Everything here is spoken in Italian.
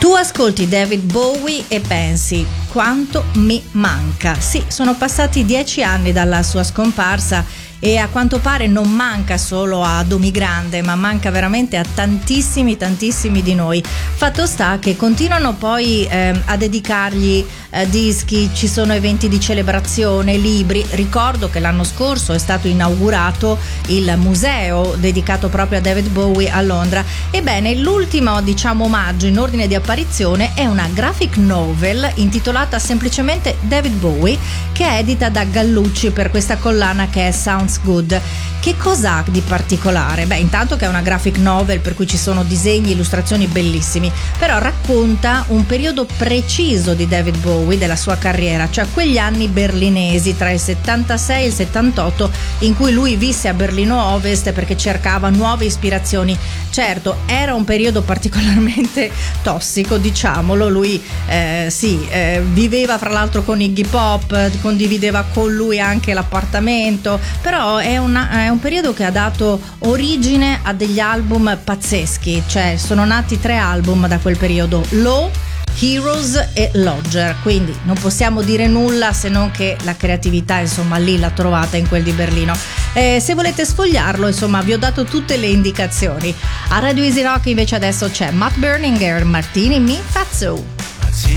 Tu ascolti David Bowie e pensi quanto mi manca. Sì, sono passati 10 anni dalla sua scomparsa e a quanto pare non manca solo a Domi Grande, ma manca veramente a tantissimi di noi. Fatto sta che continuano poi a dedicargli dischi, ci sono eventi di celebrazione, libri. Ricordo che l'anno scorso è stato inaugurato il museo dedicato proprio a David Bowie a Londra. Ebbene, l'ultimo omaggio in ordine di apparizione è una graphic novel intitolata semplicemente David Bowie, che è edita da Gallucci per questa collana che è Sounds Good. Che cos'ha di particolare? Beh, intanto che è una graphic novel per cui ci sono disegni, illustrazioni bellissimi, però racconta un periodo preciso di David Bowie, della sua carriera, cioè quegli anni berlinesi tra il 76 e il 78 in cui lui visse a Berlino Ovest perché cercava nuove ispirazioni. Certo, era un periodo particolarmente tossico, diciamolo. Lui viveva fra l'altro con Iggy Pop, condivideva con lui anche l'appartamento, però è un periodo che ha dato origine a degli album pazzeschi, cioè sono nati 3 album da quel periodo: Low, Heroes e Lodger, quindi non possiamo dire nulla se non che la creatività lì l'ha trovata in quel di Berlino. Se volete sfogliarlo, vi ho dato tutte le indicazioni. A Radio Easy Rock invece adesso c'è Matt Berninger, Martini Mi Fazzo.